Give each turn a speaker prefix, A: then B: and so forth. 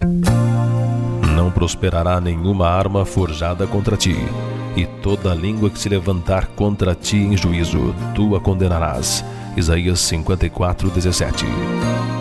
A: Não prosperará nenhuma arma forjada contra ti, e toda língua que se levantar contra ti em juízo, tu a condenarás. Isaías 54:17.